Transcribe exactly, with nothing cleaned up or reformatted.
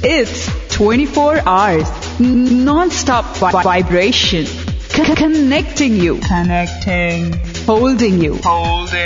It's twenty-four hours non-stop vi- vibration. C- connecting you. Connecting. Holding you. Holding.